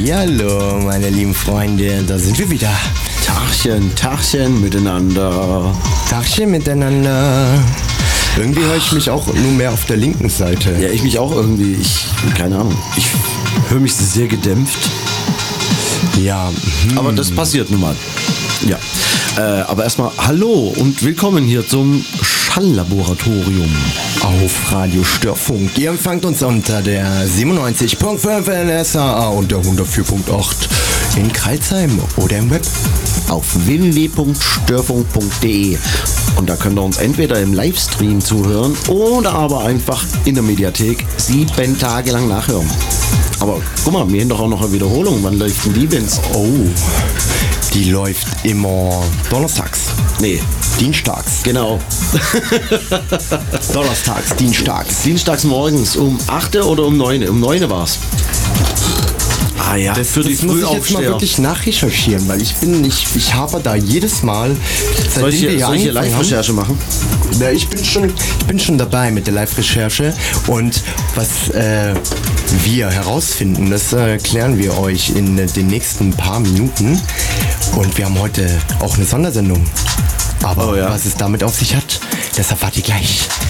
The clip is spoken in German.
Hallihallo, meine lieben Freunde, da sind wir wieder. Tagchen miteinander. Tagchen miteinander. Irgendwie höre ich mich auch nur mehr auf der linken Seite. Ja, ich mich auch irgendwie. Keine Ahnung. Ich höre mich sehr gedämpft. Ja. Aber das passiert nun mal. Ja. Aber erstmal hallo und willkommen hier zum Schalllaboratorium. Auf Radio Störfunk. Ihr empfangt uns unter der 97.5 NSA und der 104.8 in Crailsheim oder im Web. Auf www.störfunk.de. Und da könnt ihr uns entweder im Livestream zuhören oder aber einfach in der Mediathek 7 Tage lang nachhören. Aber guck mal, wir haben doch auch noch eine Wiederholung. Wann läuft denn die, Benz? Oh, die läuft immer donnerstags. Nee, Dienstags. genau. Donnerstags, dienstags. Dienstags morgens um 8 oder um 9? Um 9 war's. Ah ja, Das muss ich jetzt mal wirklich nachrecherchieren, weil ich habe da jedes Mal, Soll ich hier Live-Recherche machen? Ja, ich bin schon dabei mit der Live-Recherche und was wir herausfinden, das erklären wir euch in den nächsten paar Minuten. Und wir haben heute auch eine Sondersendung. Aber was es damit auf sich hat, das erfahrt ihr gleich.